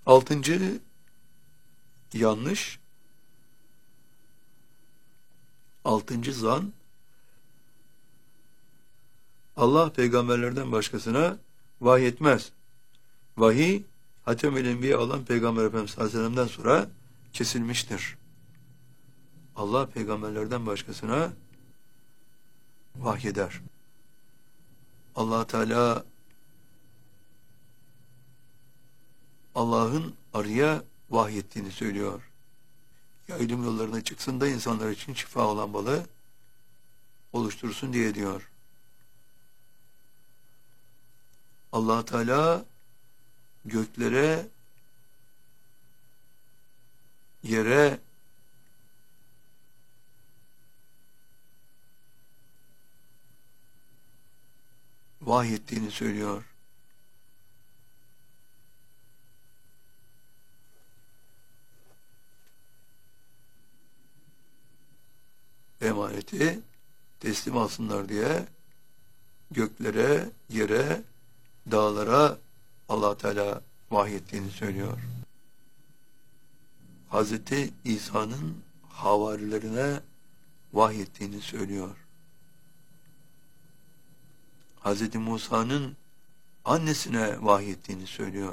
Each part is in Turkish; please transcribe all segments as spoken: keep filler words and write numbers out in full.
Altıncı yanlış, altıncı zan, Allah peygamberlerden başkasına vahiy etmez. Vahiy, Hatem-i Enbiya olan Peygamber Efendimiz sallallahu aleyhi ve sellem'den sonra kesilmiştir. Allah peygamberlerden başkasına vahyeder. Allah Teala Allah'ın arıya vahyettiğini söylüyor. Yayılım yollarına çıksın da insanlar için şifa olan balı oluştursun diye diyor. Allah Teala göklere, yere, vahyettiğini söylüyor. Emaneti teslim alsınlar diye göklere, yere, dağlara Allah Teala vahyettiğini söylüyor. Hazreti İsa'nın havarilerine vahyettiğini söylüyor. Hazreti Musa'nın annesine vahyettiğini söylüyor.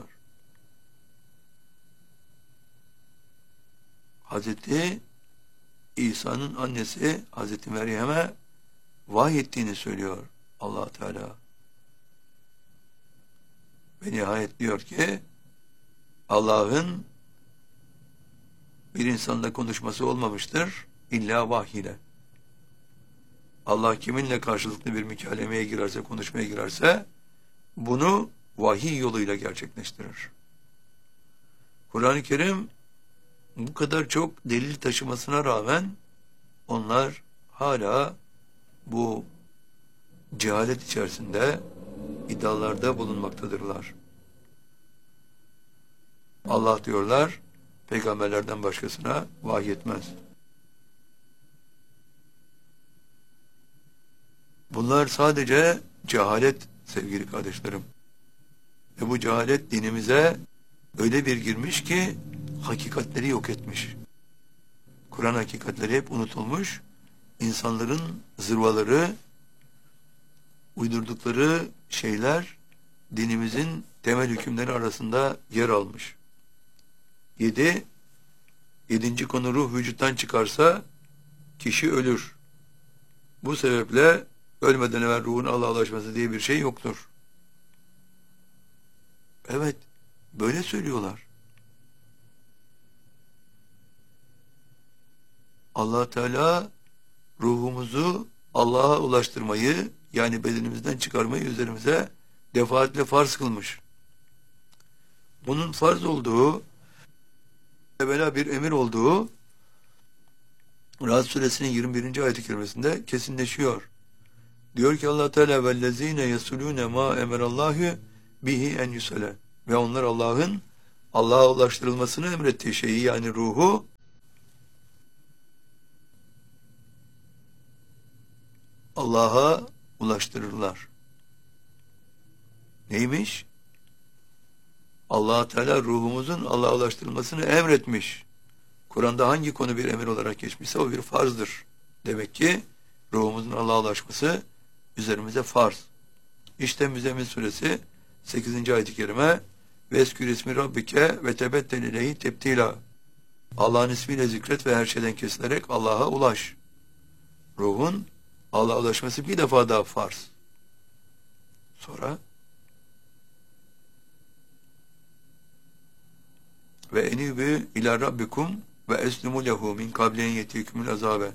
Hazreti İsa'nın annesi Hazreti Meryem'e vahyettiğini söylüyor Allah Teala. Ve nihayet diyor ki Allah'ın bir insanla konuşması olmamıştır illa vahiy ile. Allah kiminle karşılıklı bir mükalemeye girerse, konuşmaya girerse bunu vahiy yoluyla gerçekleştirir. Kur'an-ı Kerim bu kadar çok delil taşımasına rağmen onlar hala bu cehalet içerisinde iddialarda bulunmaktadırlar. Allah diyorlar peygamberlerden başkasına vahiy etmez. Bunlar sadece cehalet sevgili kardeşlerim. Ve bu cehalet dinimize öyle bir girmiş ki hakikatleri yok etmiş. Kur'an hakikatleri hep unutulmuş. İnsanların zırvaları, uydurdukları şeyler dinimizin temel hükümleri arasında yer almış. Yedi, yedinci konu ruh vücuttan çıkarsa kişi ölür. Bu sebeple ölmeden evvel ruhun Allah'a ulaşması diye bir şey yoktur. Evet, böyle söylüyorlar. Allah Teala ruhumuzu Allah'a ulaştırmayı, yani bedenimizden çıkarmayı üzerimize defaatle farz kılmış. Bunun farz olduğu, evvela bir emir olduğu Ra'd suresinin yirmi birinci ayet-i kerimesinde kesinleşiyor. Diyor ki Allah Teala vellezine yesulune ma emerallahu bihi en yusale. Ve onlar Allah'ın Allah'a ulaştırılmasını emrettiği şeyi, yani ruhu Allah'a ulaştırırlar. Neymiş? Allah Teala ruhumuzun Allah'a ulaştırılmasını emretmiş. Kur'an'da hangi konu bir emir olarak geçmişse o bir farzdır. Demek ki ruhumuzun Allah'a ulaşması üzerimize farz. İşte Müzzemmil suresi sekizinci ayet-i kerime Veskür ismi rabbike ve tebettel ileyhi tebtila. Allah'ın ismiyle zikret ve her şeyden kesilerek Allah'a ulaş. Ruhun Allah'a ulaşması bir defa daha farz. Sonra ve enibü ila rabbikum ve eslimu lehu min kablen yetikumul azabe.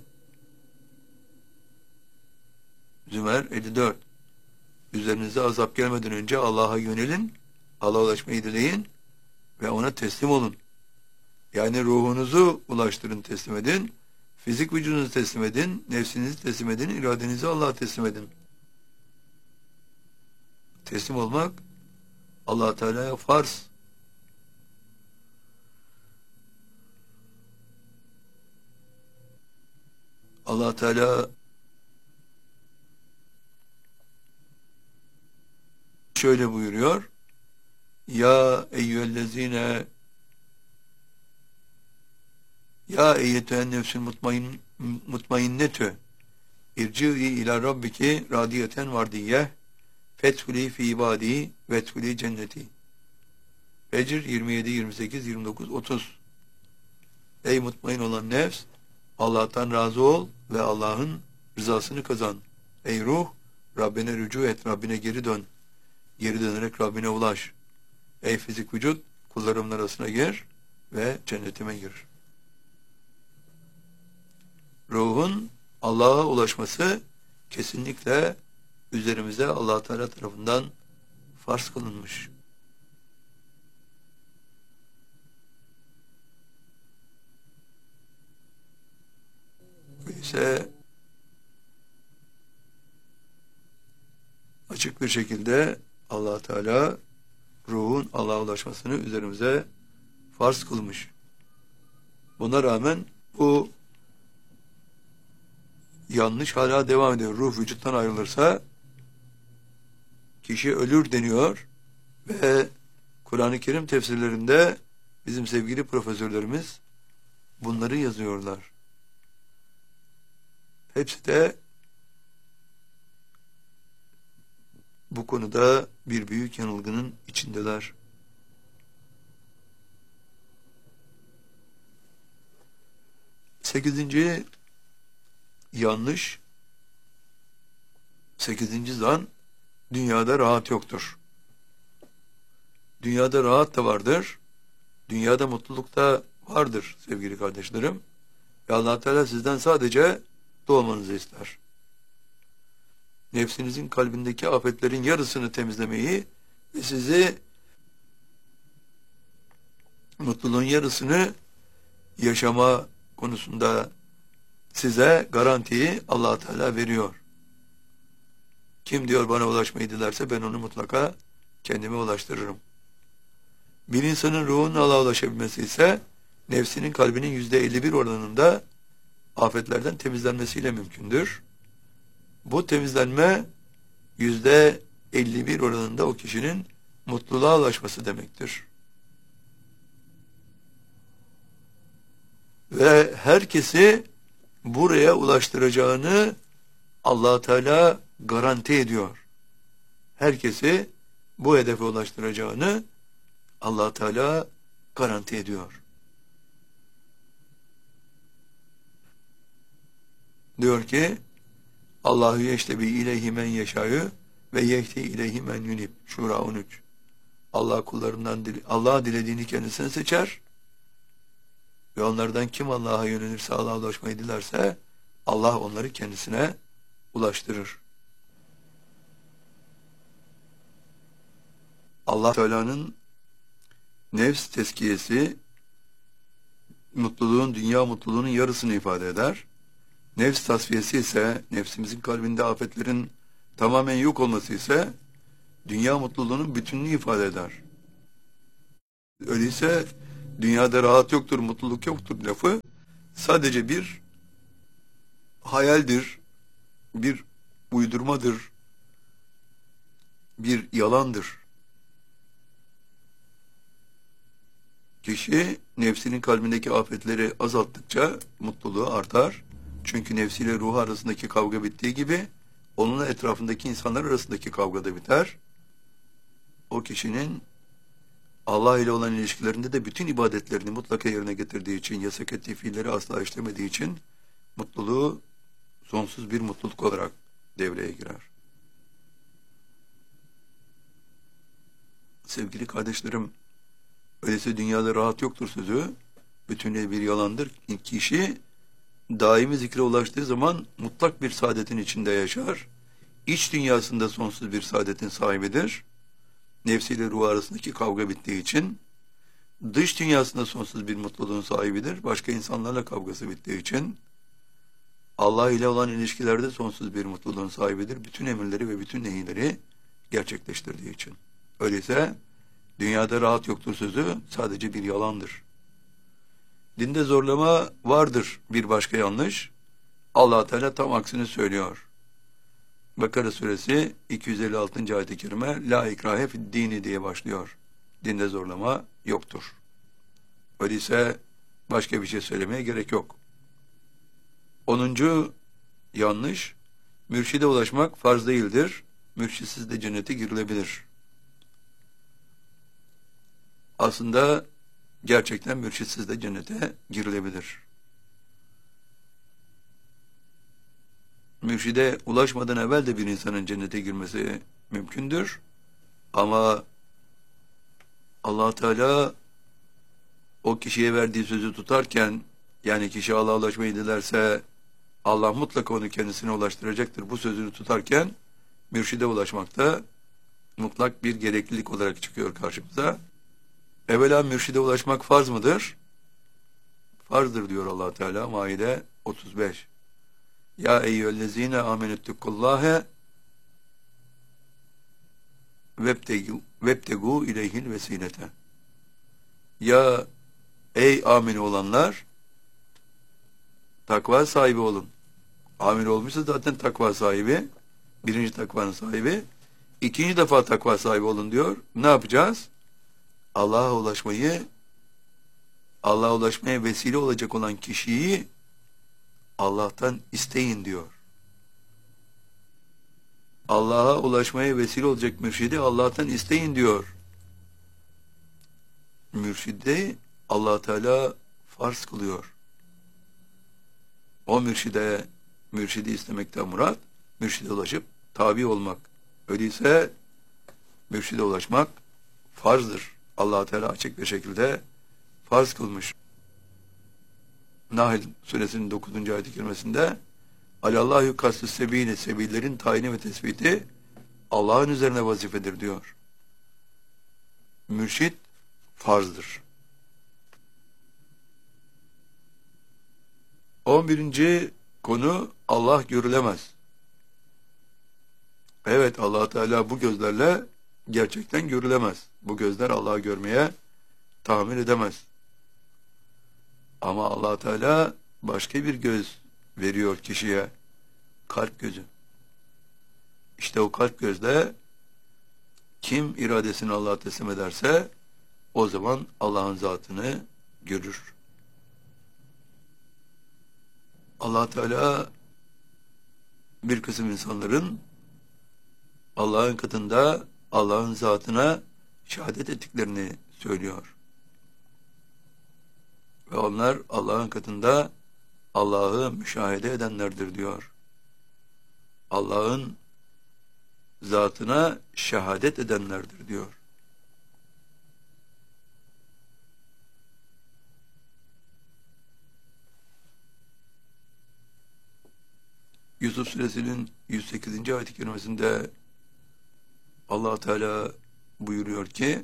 Zümer elli dört. Üzerinize azap gelmeden önce Allah'a yönelin, Allah'a ulaşmayı dileyin ve ona teslim olun. Yani ruhunuzu ulaştırın, teslim edin. Fizik vücudunuzu teslim edin, nefsinizi teslim edin, iradenizi Allah'a teslim edin. Teslim olmak Allah Teala'ya farz. Allah Teala şöyle buyuruyor. Ya eyyühellezine Ya eyyetühen nefsül mutmain, mutmainnetü irci'i ila rabbiki radiyeten vardiyye fethuli fi ibadi vethuli cenneti. Fecr yirmi yedi, yirmi sekiz, yirmi dokuz, otuz. Ey mutmain olan nefs, Allah'tan razı ol ve Allah'ın rızasını kazan. Ey ruh, Rabbine rücu et, Rabbine geri dön. Geri dönerek Rabbine ulaş. Ey fizik vücut, kullarımın arasına gir ve cennetime gir. Ruhun Allah'a ulaşması kesinlikle üzerimize Allah Teala tarafından farz kılınmış. ise açık bir şekilde Allah Teala ruhun Allah'a ulaşmasını üzerimize farz kılmış. Buna rağmen bu yanlış hala devam ediyor. Ruh vücuttan ayrılırsa kişi ölür deniyor ve Kur'an-ı Kerim tefsirlerinde bizim sevgili profesörlerimiz bunları yazıyorlar. Hepsi de bu konuda bir büyük yanılgının içindeler. Sekizinci yanlış, sekizinci zan, dünyada rahat yoktur. Dünyada rahat da vardır, dünyada mutluluk da vardır sevgili kardeşlerim. Ve Allah Teala sizden sadece doğmanızı ister. Nefsinizin kalbindeki afetlerin yarısını temizlemeyi ve sizi mutluluğun yarısını yaşama konusunda size garantiyi Allah Teala veriyor. Kim diyor bana ulaşmayı dilerse ben onu mutlaka kendime ulaştırırım. Bir insanın ruhunun Allah'a ulaşabilmesi ise nefsinin kalbinin yüzde elli bir oranında afetlerden temizlenmesiyle mümkündür. Bu temizlenme yüzde elli bir oranında o kişinin mutluluğa ulaşması demektir. Ve herkesi buraya ulaştıracağını Allah Teala garanti ediyor. Herkesi bu hedefe ulaştıracağını Allah Teala garanti ediyor. Diyor ki Allahu yeştebi ileyhi men yeşâ'yu ve yehdi ileyhi men yunib. Şura on üç. Allah kullarından Allah dilediğini kendisine seçer ve onlardan kim Allah'a yönelirse, Allah'a ulaşmayı dilerse Allah onları kendisine ulaştırır. Allah Teala'nın nefs tezkiyesi mutluluğun, dünya mutluluğunun yarısını ifade eder. Nefs tasfiyesi ise, nefsimizin kalbinde afetlerin tamamen yok olması ise dünya mutluluğunun bütününü ifade eder. Öyleyse dünyada rahat yoktur, mutluluk yoktur lafı sadece bir hayaldir, bir uydurmadır, bir yalandır. Kişi nefsinin kalbindeki afetleri azalttıkça mutluluğu artar. Çünkü nefsiyle ruhu arasındaki kavga bittiği gibi onunla etrafındaki insanlar arasındaki kavga da biter. O kişinin Allah ile olan ilişkilerinde de bütün ibadetlerini mutlaka yerine getirdiği için, yasak ettiği fiilleri asla işlemediği için mutluluğu sonsuz bir mutluluk olarak devreye girer. Sevgili kardeşlerim, öyleyse dünyada rahat yoktur sözü bütünüyle bir yalandır. Kişi daimi zikre ulaştığı zaman mutlak bir saadetin içinde yaşar. İç dünyasında sonsuz bir saadetin sahibidir. Nefsiyle ruh arasındaki kavga bittiği için dış dünyasında sonsuz bir mutluluğun sahibidir. Başka insanlarla kavgası bittiği için Allah ile olan ilişkilerde sonsuz bir mutluluğun sahibidir. Bütün emirleri ve bütün nehirleri gerçekleştirdiği için. Öyleyse dünyada rahat yoktur sözü sadece bir yalandır. Dinde zorlama vardır bir başka yanlış. Allah Teala tam aksini söylüyor. Bakara suresi iki yüz elli altıncı ayet-i kerime la ikrahe fid dini diye başlıyor. Dinde zorlama yoktur. Öyleyse Başka bir şey söylemeye gerek yok. Onuncu yanlış. Mürşide ulaşmak farz değildir. Mürşitsiz de cennete girilebilir. Aslında gerçekten mürşitsiz de cennete girilebilir. Mürşide ulaşmadan evvel de bir insanın cennete girmesi mümkündür. Ama Allah Teala o kişiye verdiği sözü tutarken, yani kişi Allah'a ulaşmayı dilerse Allah mutlaka onu kendisine ulaştıracaktır. Bu sözünü tutarken mürşide ulaşmakta mutlak bir gereklilik olarak çıkıyor karşımıza. Evvela mürşide ulaşmak farz mıdır? Farzdır diyor Allah Teala Maide otuz beş. Ya eyyühellezine amenüttekullâhe vebtegu ileyhil vesilete. Ya ey amin olanlar, takva sahibi olun. Amin olmuşsa zaten takva sahibi. Birinci takvanın sahibi. İkinci defa takva sahibi olun diyor. Ne yapacağız? Allah'a ulaşmayı, Allah'a ulaşmaya vesile olacak olan kişiyi Allah'tan isteyin diyor. Allah'a ulaşmaya vesile olacak mürşidi Allah'tan isteyin diyor. Mürşidi Allah Teala farz kılıyor. O mürşide, mürşidi istemekten murat, mürşide ulaşıp tabi olmak. Öyleyse mürşide ulaşmak farzdır. Allah Teala açık bir şekilde farz kılmış. Nahl suresinin dokuzuncu ayet-i kerimesinde Alallahu kastü sebine, sebillerin tayini ve tespiti Allah'ın üzerine vazifedir diyor. Mürşid farzdır. on birinci konu Allah görülemez. Evet, Allah Teala bu gözlerle gerçekten görülemez. Bu gözler Allah'ı görmeye tahammül edemez. Ama Allah Teala başka bir göz veriyor kişiye. Kalp gözü. İşte o kalp gözle kim iradesini Allah'a teslim ederse o zaman Allah'ın zatını görür. Allah Teala bir kısım insanların Allah'ın katında Allah'ın zatına şehadet ettiklerini söylüyor. Ve onlar Allah'ın katında Allah'ı müşahede edenlerdir diyor. Allah'ın zatına şehadet edenlerdir diyor. Yusuf Suresinin yüz sekizinci ayet-i kerimesinde Allah Teala buyuruyor ki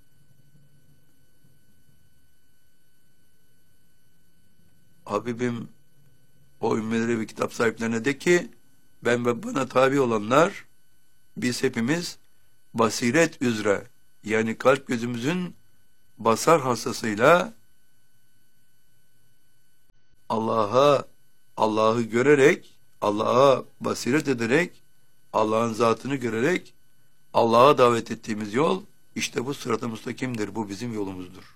Habibim o ümmelere ve kitap sahiplerine de ki ben ve bana tabi olanlar biz hepimiz basiret üzere, yani kalp gözümüzün basar hastasıyla Allah'a Allah'ı görerek, Allah'a basiret ederek, Allah'ın zatını görerek Allah'a davet ettiğimiz yol işte bu sırat-ı müstakimdir. Bu bizim yolumuzdur.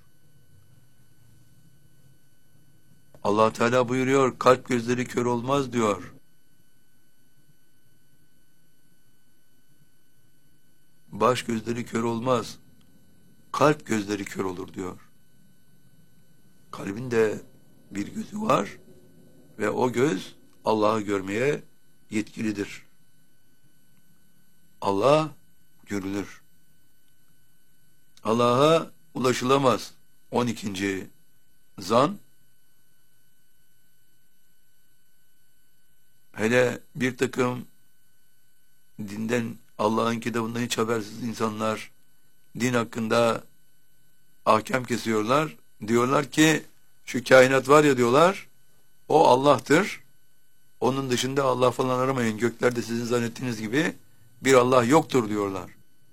Allah Teala buyuruyor, kalp gözleri kör olmaz diyor. Baş gözleri kör olmaz. Kalp gözleri kör olur diyor. Kalbin de bir gözü var ve o göz Allah'ı görmeye yetkilidir. Allah görülür. Allah'a ulaşılamaz. on ikinci zan, hele bir takım dinden, Allah'ın kitabından hiç habersiz insanlar din hakkında ahkam kesiyorlar. Diyorlar ki şu kainat var ya diyorlar, o Allah'tır. Onun dışında Allah falan aramayın. Göklerde sizin zannettiğiniz gibi bir Allah yoktur diyorlar.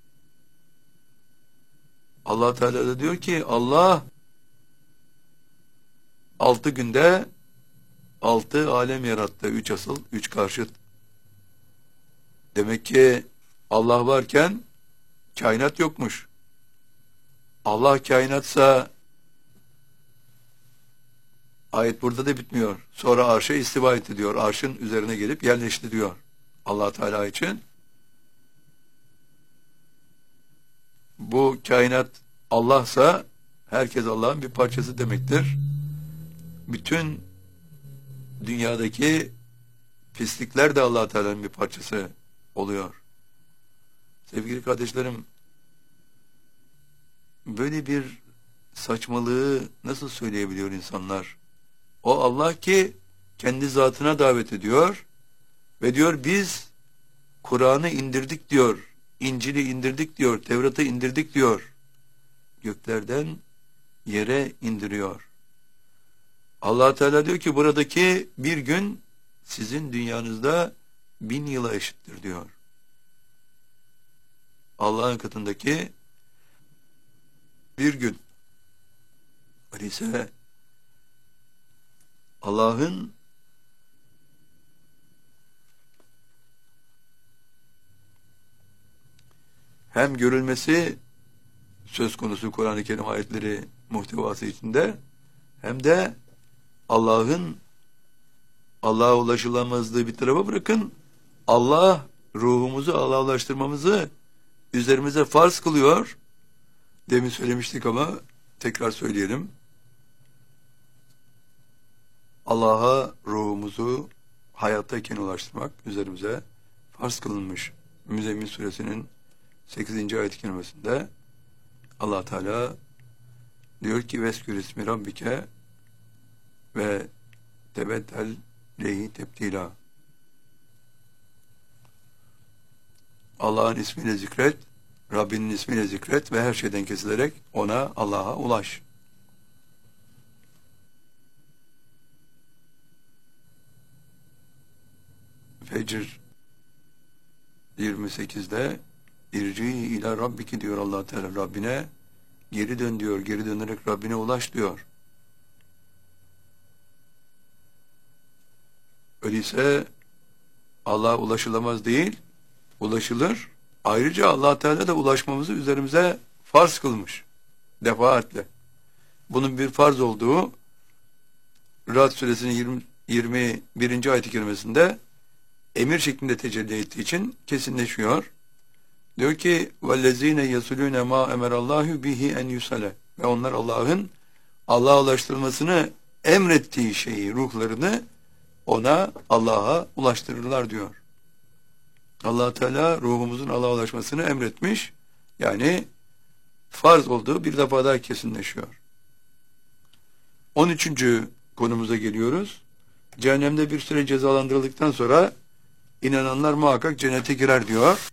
Allah Teala da diyor ki Allah altı günde altı alem yarattı. Üç asıl, üç karşıt. Demek ki Allah varken kainat yokmuş. Allah kainatsa Ayet burada da bitmiyor. Sonra arşa istiva etti diyor. Arşın üzerine gelip yerleşti diyor. Allah Teala için bu kainat Allah'sa herkes Allah'ın bir parçası demektir. Bütün dünyadaki pislikler de Allah Teala'nın bir parçası oluyor. Sevgili kardeşlerim, böyle bir saçmalığı nasıl söyleyebiliyor insanlar? O Allah ki kendi zatına davet ediyor ve diyor biz Kur'an'ı indirdik diyor, İncil'i indirdik diyor, Tevrat'ı indirdik diyor. Göklerden yere indiriyor. Allah Teala diyor ki buradaki bir gün sizin dünyanızda bin yıla eşittir diyor. Allah'ın katındaki bir gün. Öyleyse Allah'ın hem görülmesi söz konusu Kur'an-ı Kerim ayetleri muhtevası içinde, hem de Allah'ın Allah'a ulaşılamazlığı bir tarafa bırakın, Allah ruhumuzu Allah'laştırmamızı üzerimize farz kılıyor. Demin söylemiştik ama tekrar söyleyelim. Allah'a ruhumuzu hayattayken ulaştırmak üzerimize farz kılınmış. Müzzemmil suresinin sekizinci ayet-i kerimesinde Allah Teala diyor ki veskür ismi rabbike ve tebeddel lehi tebdila. Allah'ın ismiyle zikret, Rabbinin ismiyle zikret ve her şeyden kesilerek ona, Allah'a ulaş. Fecr yirmi sekizde irci ila rabbiki diyor Allah Teala, Rabbine geri dön diyor, geri dönerek Rabbine ulaş diyor. Öyleyse Allah'a ulaşılamaz değil, ulaşılır. Ayrıca Allah Teala da ulaşmamızı üzerimize farz kılmış. Defaatle. Bunun bir farz olduğu Ra'd suresinin yirmi, yirmi birinci ayet-i kerimesinde emir şeklinde tecelli ettiği için kesinleşiyor. Diyor ki وَالَّذ۪ينَ يَسُلُونَ مَا اَمَرَ اللّٰهُ بِهِ اَنْ يُسَلَ ve onlar Allah'ın Allah'a ulaştırılmasını emrettiği şeyi, ruhlarını ona, Allah'a ulaştırırlar diyor. Allah Teala ruhumuzun Allah'a ulaşmasını emretmiş. Yani farz olduğu bir defa daha kesinleşiyor. on üçüncü konumuza geliyoruz. Cehennemde bir süre cezalandırıldıktan sonra inananlar muhakkak cennete girer diyor.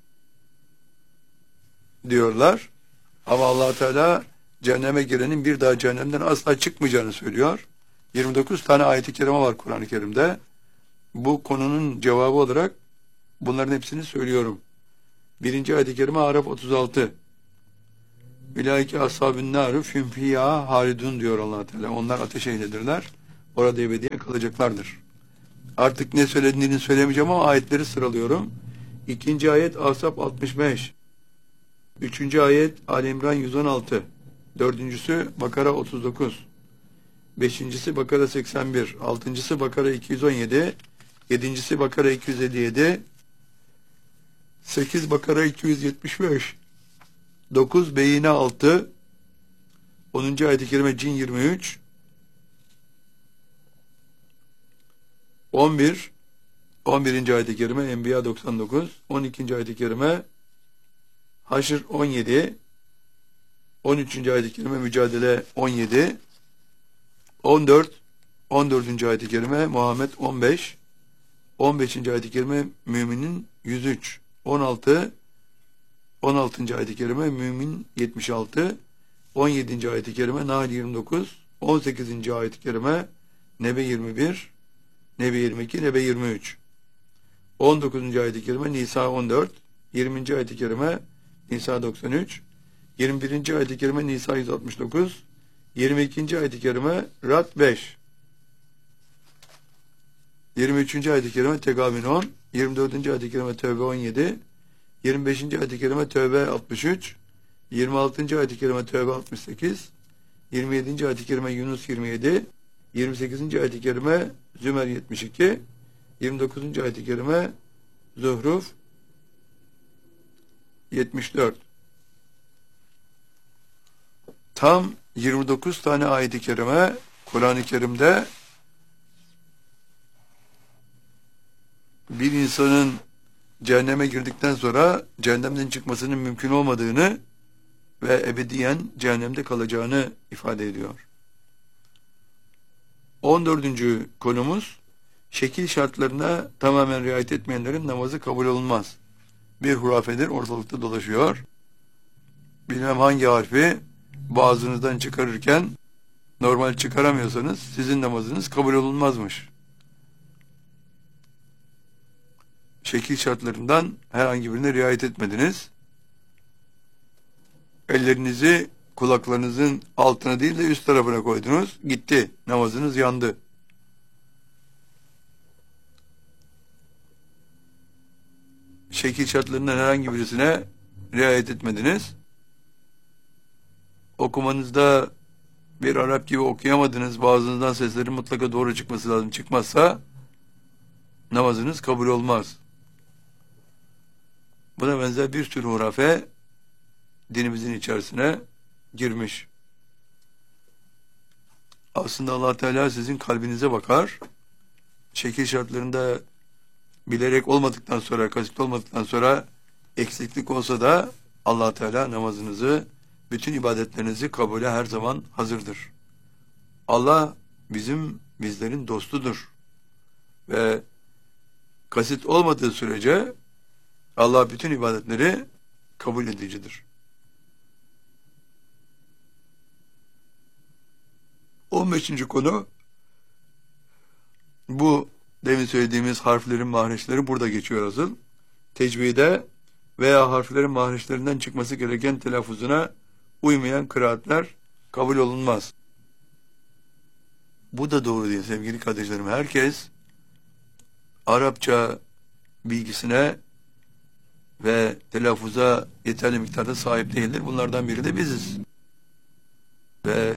Diyorlar. Ama Allah Teala cehenneme girenin bir daha cehennemden asla çıkmayacağını söylüyor. yirmi dokuz tane ayet-i kerime var Kur'an-ı Kerim'de. Bu konunun cevabı olarak bunların hepsini söylüyorum. Birinci ayet-i kerime Araf otuz altı. Ulaike ashabün nâru fîm fîhâ halidun diyor Allah Teala. Onlar ateş ehlidirler. Orada ebediyen kalacaklardır. Artık ne söylediğini söylemeyeceğim ama ayetleri sıralıyorum. İkinci ayet Ahzab altmış beş. Üçüncü ayet Ali İmran yüz on altı. Dördüncüsü Bakara otuz dokuz. Beşincisi Bakara seksen bir. Altıncısı Bakara iki yüz on yedi. Yedincisi Bakara iki yüz elli yedi. Sekiz Bakara iki yüz yetmiş beş. Dokuz Beyine altı. Onuncu ayet-i kerime Cin yirmi üç. On bir. On birinci ayet-i kerime Enbiya doksan dokuz. On ikinci ayet-i kerime Haşr on yedi. On üçüncü ayet-i kerime Mücadele on yedi. On dört. On dördüncü ayet-i kerime Muhammed on beş. On beşinci ayet-i kerime Müminin yüz üç. On altı. On altıncı ayet-i kerime Mümin yetmiş altı. On yedinci ayet-i kerime Nahl yirmi dokuz. On sekizinci ayet-i kerime Nebe yirmi bir. Nebe yirmi iki. Nebe yirmi üç. On dokuzuncu ayet-i kerime Nisa on dört. Yirminci ayet-i kerime Nisa doksan üç. Yirmi birinci ayet-i kerime Nisa yüz altmış dokuz. Yirmi ikinci ayet-i kerime Ra'd beş. Yirmi üçüncü ayet-i kerime Tegabün on. Yirmi dördüncü ayet-i kerime Tevbe on yedi. Yirmi beşinci ayet-i kerime Tevbe altmış üç. Yirmi altıncı ayet-i kerime Tevbe altmış sekiz. Yirmi yedinci ayet-i kerime Yunus yirmi yedi. yirmi sekizinci ayet-i kerime Zümer yetmiş iki, yirmi dokuzuncu ayet-i kerime Zuhruf yetmiş dört. Tam yirmi dokuz tane ayet-i kerime Kur'an-ı Kerim'de bir insanın cehenneme girdikten sonra cehennemden çıkmasının mümkün olmadığını ve ebediyen cehennemde kalacağını ifade ediyor. on dördüncü konumuz, şekil şartlarına tamamen riayet etmeyenlerin namazı kabul olunmaz. Bir hurafedir, ortalıkta dolaşıyor. Bilmem hangi harfi boğazınızdan çıkarırken normal çıkaramıyorsanız sizin namazınız kabul olunmazmış. Şekil şartlarından herhangi birine riayet etmediniz. Ellerinizi kulaklarınızın altına değil de üst tarafına koydunuz. Gitti. Namazınız yandı. Şekil şartlarından herhangi birisine riayet etmediniz. Okumanızda bir Arap gibi okuyamadınız. Bazınızdan seslerin mutlaka doğru çıkması lazım. Çıkmazsa namazınız kabul olmaz. Buna benzer bir sürü hurafe dinimizin içerisine girmiş. Aslında Allah Teala sizin kalbinize bakar. Şekil şartlarında bilerek olmadıktan sonra, kasıtlı olmadıktan sonra eksiklik olsa da Allah Teala namazınızı, bütün ibadetlerinizi kabule her zaman hazırdır. Allah bizim, bizlerin dostudur. Ve kasıt olmadığı sürece Allah bütün ibadetleri kabul edicidir. on beşinci konu, bu demin söylediğimiz harflerin mahreçleri burada geçiyor asıl. Tecvide veya harflerin mahreçlerinden çıkması gereken telaffuzuna uymayan kıraatler kabul olunmaz. Bu da doğru değil sevgili kardeşlerim. Herkes Arapça bilgisine ve telaffuza yeterli miktarda sahip değildir. Bunlardan biri de biziz. Ve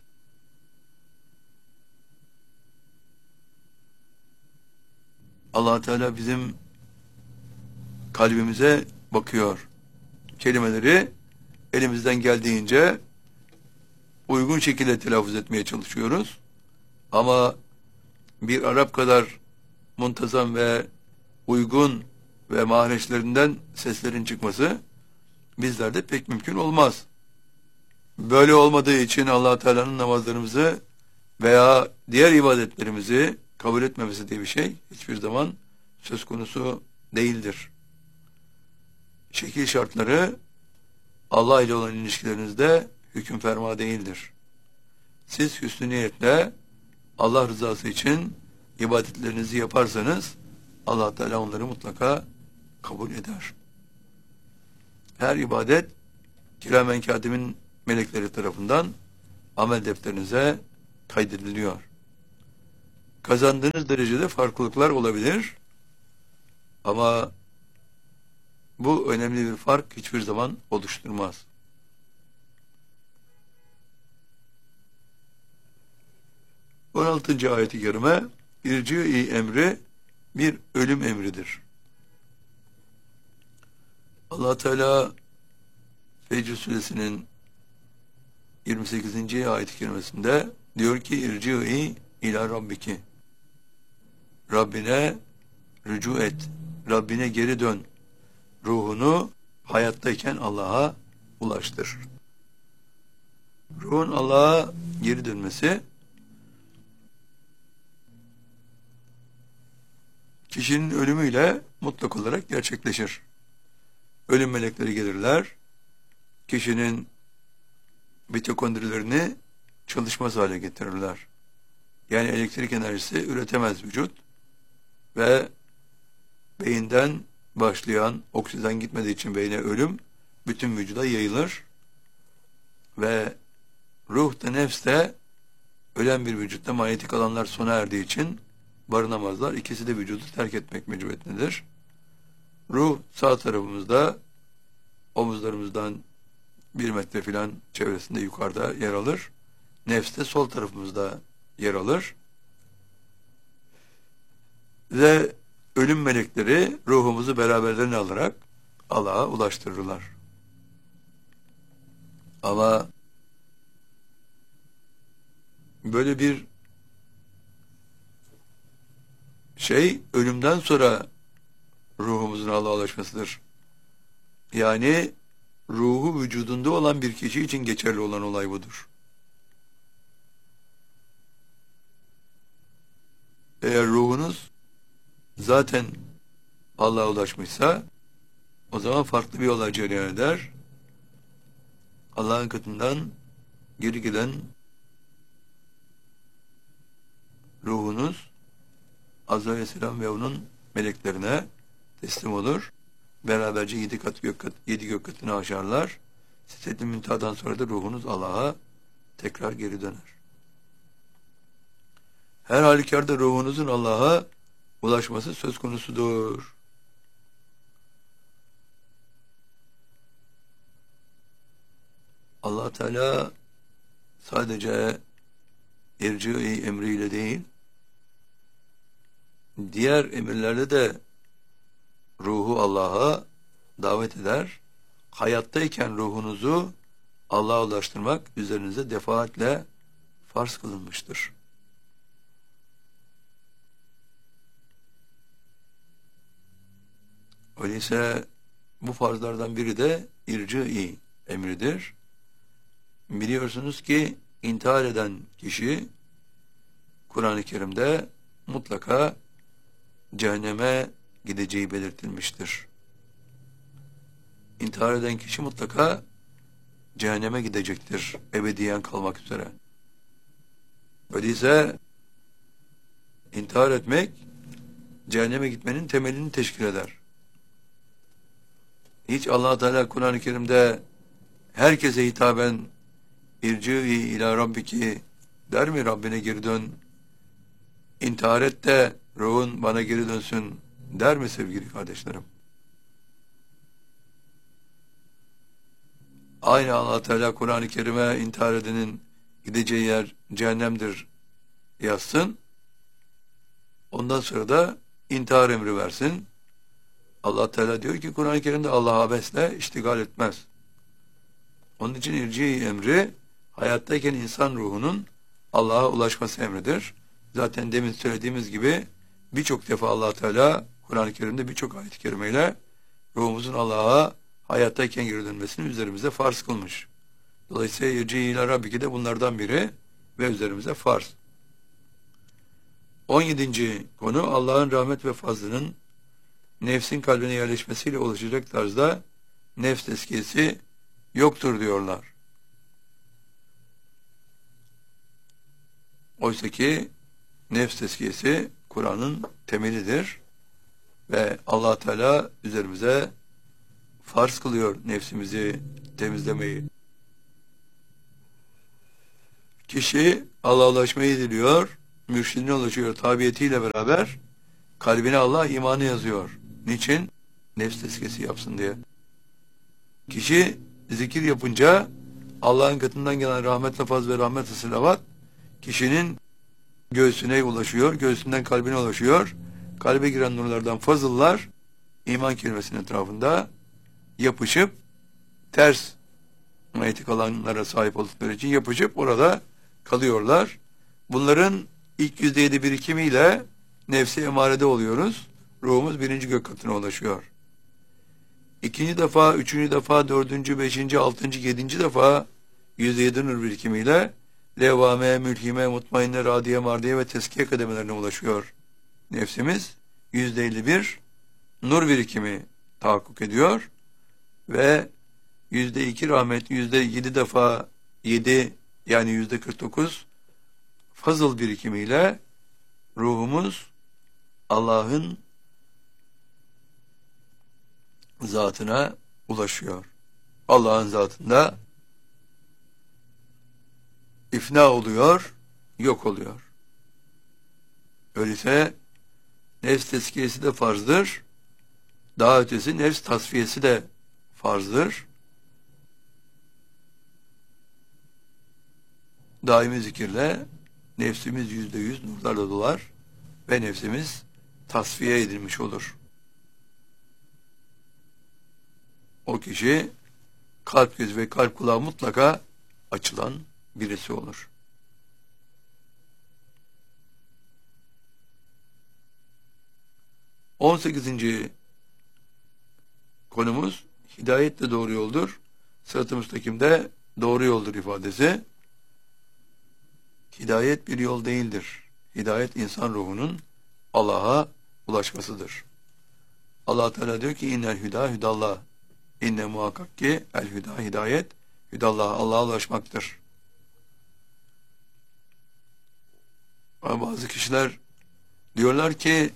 Allah Teala bizim kalbimize bakıyor. Kelimeleri elimizden geldiğince uygun şekilde telaffuz etmeye çalışıyoruz. Ama bir Arap kadar muntazam ve uygun ve mahreçlerinden seslerin çıkması bizlerde pek mümkün olmaz. Böyle olmadığı için Allah Teala'nın namazlarımızı veya diğer ibadetlerimizi kabul etmemesi diye bir şey hiçbir zaman söz konusu değildir. Şekil şartları Allah ile olan ilişkilerinizde hüküm ferma değildir. Siz hüsnü niyetle Allah rızası için ibadetlerinizi yaparsanız Allah Teala onları mutlaka kabul eder. Her ibadet kiramen katimin melekleri tarafından amel defterinize kaydediliyor. Kazandığınız derecede farklılıklar olabilir ama bu önemli bir fark hiçbir zaman oluşturmaz. on altıncı ayet-i kerime, irci-i emri bir ölüm emridir. Allah Teala Fecr Suresinin yirmi sekizinci ayet-i kerimesinde diyor ki irci-i ila rabbiki, Rabbine rücu et, Rabbine geri dön, ruhunu hayattayken Allah'a ulaştır. Ruhun Allah'a geri dönmesi kişinin ölümüyle mutlak olarak gerçekleşir. Ölüm melekleri gelirler, kişinin mitokondrilerini çalışmaz hale getirirler. Yani elektrik enerjisi üretemez vücut ve beyinden başlayan, oksijen gitmediği için beyne ölüm bütün vücuda yayılır ve ruh da nefs de ölen bir vücutta manyetik alanlar sona erdiği için barınamazlar. İkisi de vücudu terk etmek mecburiyetindedir. Ruh sağ tarafımızda, omuzlarımızdan bir metre filan çevresinde yukarıda yer alır. Nefs de sol tarafımızda yer alır. ve ölüm melekleri ruhumuzu beraberlerine alarak Allah'a ulaştırırlar. Ama böyle bir şey ölümden sonra ruhumuzun Allah'a ulaşmasıdır. Yani ruhu vücudunda olan bir kişi için geçerli olan olay budur. Eğer ruhunuz zaten Allah'a ulaşmışsa o zaman farklı bir olay cereyan eder. Allah'ın katından geri gelen ruhunuz Azrail Aleyhisselam ve onun meleklerine teslim olur. Beraberce yedi kat gök kat, yedi gök katını aşarlar. Sidret-i Münteha'dan sonra da ruhunuz Allah'a tekrar geri döner. Her halükarda ruhunuzun Allah'a ulaşması söz konusudur. Allah Teala sadece irci emriyle değil, diğer emirlerde de ruhu Allah'a davet eder. Hayattayken ruhunuzu Allah'a ulaştırmak üzerinize defaatle farz kılınmıştır. Öyleyse bu farzlardan biri de irci emridir. Biliyorsunuz ki intihar eden kişi Kur'an-ı Kerim'de mutlaka cehenneme gideceği belirtilmiştir. İntihar eden kişi mutlaka cehenneme gidecektir, ebediyen kalmak üzere. Öyleyse intihar etmek cehenneme gitmenin temelini teşkil eder. Hiç Allah Teala Kur'an-ı Kerim'de herkese hitaben irci ila rabbiki der mi? Rabbine geri dön, intihar et de ruhun bana geri dönsün der mi sevgili kardeşlerim? Aynı Allah Teala Kur'an-ı Kerim'e intihar edenin gideceği yer cehennemdir yazsın. Ondan sonra da intihar emri versin. Allah Teala diyor ki Kur'an-ı Kerim'de Allah abesle iştigal etmez. Onun için irci emri hayattayken insan ruhunun Allah'a ulaşması emridir. Zaten demin söylediğimiz gibi birçok defa Allah Teala Kur'an-ı Kerim'de birçok ayet-i kerimeyle ruhumuzun Allah'a hayattayken geri dönmesini üzerimize farz kılmış. Dolayısıyla irci ila rabbiki de bunlardan biri ve üzerimize farz. on yedinci konu Allah'ın rahmet ve fazlının nefsin kalbine yerleşmesiyle oluşacak tarzda nefs tezkiyesi yoktur diyorlar. Oysa ki nefs tezkiyesi Kur'an'ın temelidir ve Allah Teala üzerimize farz kılıyor nefsimizi temizlemeyi. Kişi Allah'a ulaşmayı diliyor, mürşidine ulaşıyor tabiyetiyle beraber kalbine Allah imanı yazıyor. Niçin? Nefs tezkiyesi yapsın diye. Kişi zikir yapınca Allah'ın katından gelen rahmetle faz ve rahmetle selavat kişinin göğsüne ulaşıyor, göğsünden kalbine ulaşıyor. Kalbe giren nurlardan fazıllar iman kelimesinin etrafında yapışıp ters manyetik alanlara sahip oldukları için yapışıp orada kalıyorlar. Bunların ilk yüzde yedi birikimiyle nefsi emarede oluyoruz. Ruhumuz birinci gök katına ulaşıyor. İkinci defa, üçüncü defa, dördüncü, beşinci, altıncı, yedinci defa yüzde yedi nur birikimiyle levvame, mülhime, mutmainne, radiye, mardiye ve teskiye kademelerine ulaşıyor. Nefsimiz yüzde elli bir nur birikimi tahakkuk ediyor ve yüzde iki rahmet, yüzde yedi defa yedi yani yüzde kırk dokuz fazıl birikimiyle ruhumuz Allah'ın zatına ulaşıyor. Allah'ın zatında ifna oluyor, yok oluyor. Öyleyse nefs tezkiyesi de farzdır. Daha ötesi nefs tasfiyesi de farzdır. Daimi zikirle nefsimiz yüzde yüz nurlarla dolar ve nefsimiz tasfiye edilmiş olur. O kişi kalp gözü ve kalp kulağı mutlaka açılan birisi olur. on sekizinci konumuz hidayet de doğru yoldur. Sırat-ı müstakim de doğru yoldur ifadesi. Hidayet bir yol değildir. Hidayet insan ruhunun Allah'a ulaşmasıdır. Allah Teala diyor ki innel hüda hüdallah. İnne muhakkak ki el hüda hidayet hüdallah Allah'a ulaşmaktır. Ama bazı kişiler diyorlar ki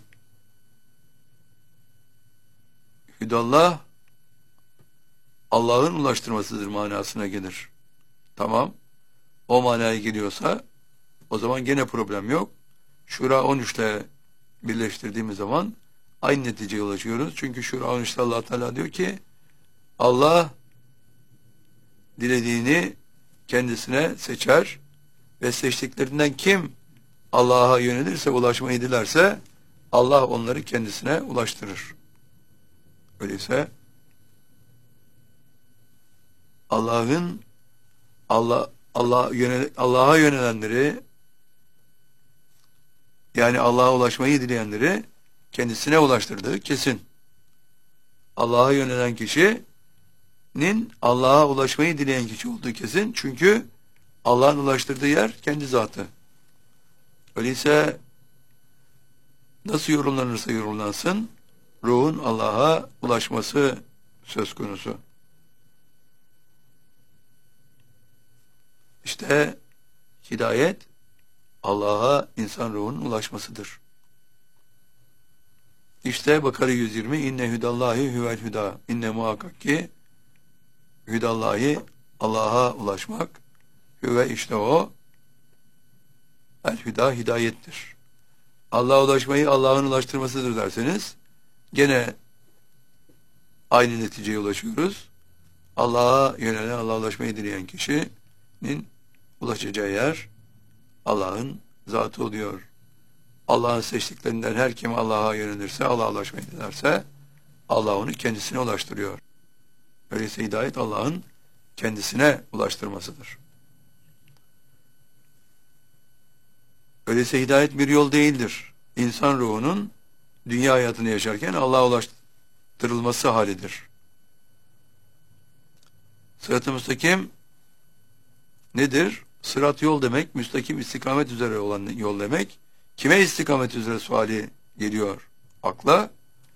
hüdallah Allah'ın ulaştırmasıdır manasına gelir. Tamam. O manaya geliyorsa o zaman gene problem yok. Şura on üç ile birleştirdiğimiz zaman aynı neticeye ulaşıyoruz. Çünkü Şura on üçte Allah Teala diyor ki Allah dilediğini kendisine seçer ve seçtiklerinden kim Allah'a yönelirse, ulaşmayı dilerse Allah onları kendisine ulaştırır. Öyleyse Allah'ın Allah Allah yönel Allah'a yönelenleri, yani Allah'a ulaşmayı dileyenleri kendisine ulaştırdığı kesin. Allah'a yönelen kişinin Allah'a ulaşmayı dileyen kişi olduğu kesin. Çünkü Allah'ın ulaştırdığı yer kendi zatı. Öyleyse nasıl yorumlanırsa yorumlansın ruhun Allah'a ulaşması söz konusu. İşte hidayet Allah'a insan ruhunun ulaşmasıdır. İşte Bakara yüz yirmi inne hüdallahi huvel hüda. İnne muhakkak ki hüdallahi Allah'a ulaşmak, hüve işte o el hüda hidayettir. Allah'a ulaşmayı Allah'ın ulaştırmasıdır derseniz gene aynı neticeye ulaşıyoruz. Allah'a yönelen, Allah'a ulaşmayı dileyen kişinin ulaşacağı yer Allah'ın zatı oluyor. Allah'ın seçtiklerinden her kim Allah'a yönelirse, Allah'a ulaşmayı dilerse Allah onu kendisine ulaştırıyor. Öyleyse hidayet Allah'ın kendisine ulaştırmasıdır. Öyleyse hidayet bir yol değildir. İnsan ruhunun dünya hayatını yaşarken Allah'a ulaştırılması halidir. Sırat-ı müstakim nedir? Sırat yol demek, müstakim istikamet üzere olan yol demek. Kime istikamet üzere suali geliyor akla?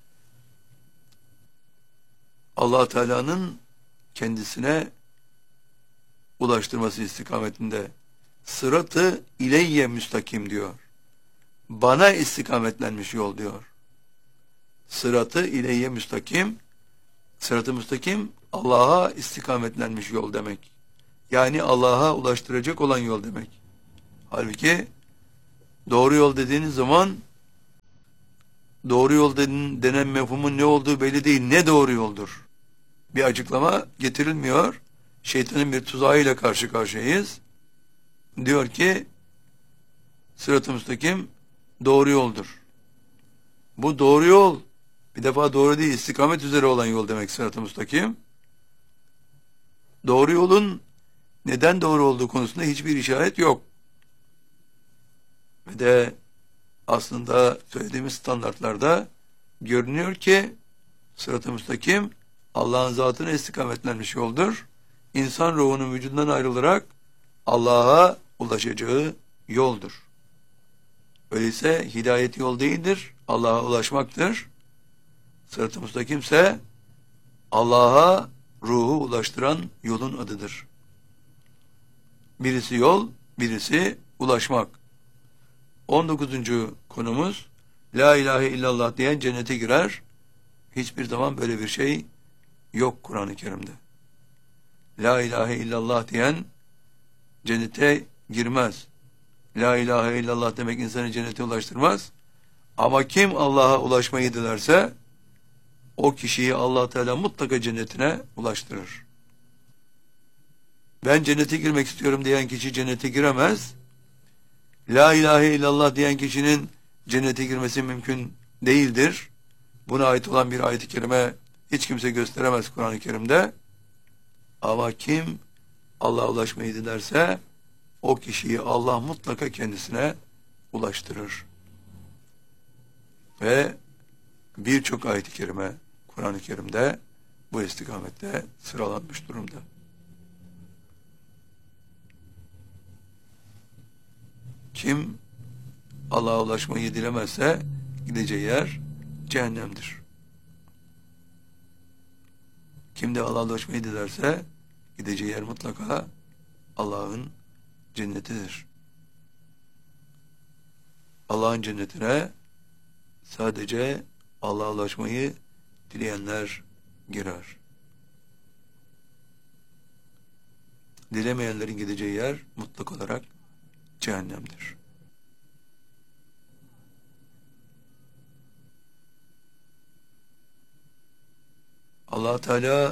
Allah Teala'nın kendisine ulaştırması istikametinde sıratı ileyye müstakim diyor. Bana istikametlenmiş yol diyor. Sıratı ileyye müstakim, sıratı müstakim Allah'a istikametlenmiş yol demek. Yani Allah'a ulaştıracak olan yol demek. Halbuki doğru yol dediğiniz zaman doğru yol denen mefhumun ne olduğu belli değil. Ne doğru yoldur? Bir açıklama getirilmiyor. Şeytanın bir tuzağıyla karşı karşıyayız. Diyor ki sırat-ı müstakim doğru yoldur. Bu doğru yol bir defa doğru değil, istikamet üzere olan yol demek sırat-ı müstakim. Doğru yolun neden doğru olduğu konusunda hiçbir işaret yok. Ve de aslında söylediğimiz standartlarda görünüyor ki sırat-ı müstakim Allah'ın zatına istikametlenmiş yoldur. İnsan ruhunun vücudundan ayrılarak Allah'a ulaşacağı yoldur. Öyleyse hidayet yol değildir, Allah'a ulaşmaktır. Sırat-ı müstakim ise Allah'a ruhu ulaştıran yolun adıdır. Birisi yol, birisi ulaşmak. on dokuzuncu konumuz La ilahe illallah diyen cennete girer. Hiçbir zaman böyle bir şey yok Kur'an-ı Kerim'de. La ilahe illallah diyen cennete girmez. La ilahe illallah demek insanı cennete ulaştırmaz. Ama kim Allah'a ulaşmayı dilerse o kişiyi Allah Teala mutlaka cennetine ulaştırır. Ben cennete girmek istiyorum diyen kişi cennete giremez. La ilahe illallah diyen kişinin cennete girmesi mümkün değildir. Buna ait olan bir ayet-i kerime hiç kimse gösteremez Kur'an-ı Kerim'de. Ama kim Allah'a ulaşmayı dilerse o kişiyi Allah mutlaka kendisine ulaştırır. Ve birçok ayet-i kerime Kur'an-ı Kerim'de bu istikamette sıralanmış durumda. Kim Allah'a ulaşmayı dilemezse gideceği yer cehennemdir. Kim de Allah'a ulaşmayı dilerse gideceği yer mutlaka Allah'ın cennetidir. Allah'ın cennetine sadece Allah'a ulaşmayı dileyenler girer. Dilemeyenlerin gideceği yer mutlak olarak cehennemdir. Allah Teala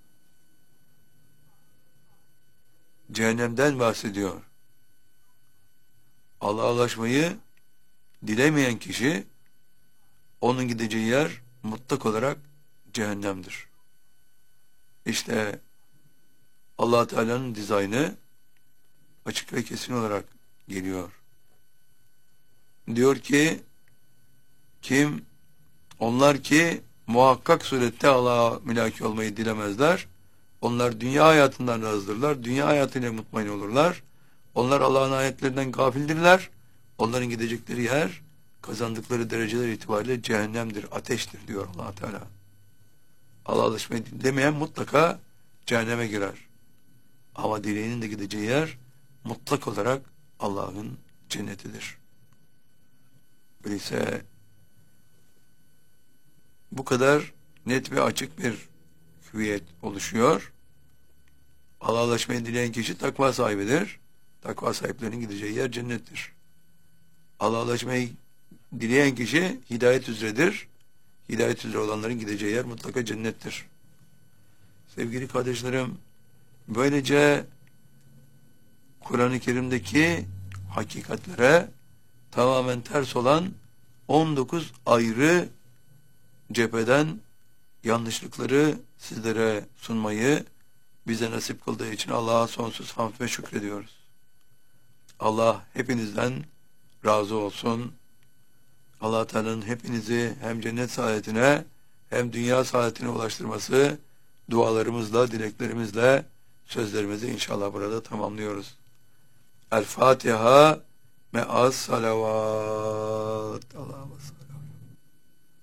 cehennemden bahsediyor. Allah'a ulaşmayı dilemeyen kişi onun gideceği yer mutlak olarak cehennemdir. İşte Allah Teala'nın dizaynı açık ve kesin olarak geliyor. Diyor ki kim onlar ki muhakkak surette Allah'a mülaki olmayı dilemezler. Onlar dünya hayatından razıdırlar. Dünya hayatıyla mutmain olurlar. Onlar Allah'ın ayetlerinden gafildirler. Onların gidecekleri yer kazandıkları dereceler itibariyle cehennemdir, ateştir diyor Allah Teala. Allah'a ulaşmayı dilemeyen mutlaka cehenneme girer. Ama dileğinin de gideceği yer mutlak olarak Allah'ın cennetidir. Öyleyse bu kadar net ve açık bir hüviyet oluşuyor. Allah'a ulaşmayı dileyen kişi takva sahibidir. Takva sahiplerinin gideceği yer cennettir. Allah'a ulaşmayı dileyen kişi hidayet üzeredir. Hidayet üzere olanların gideceği yer mutlaka cennettir. Sevgili kardeşlerim, böylece Kur'an-ı Kerim'deki hakikatlere tamamen ters olan on dokuz ayrı cepheden yanlışlıkları sizlere sunmayı bize nasip kıldığı için Allah'a sonsuz hamd ve şükrediyoruz. Allah hepinizden razı olsun. Allah Teala'nın hepinizi hem cennet saadetine hem dünya saadetine ulaştırması dualarımızla, dileklerimizle sözlerimizi inşallah burada tamamlıyoruz. El Fatiha me'as salavat.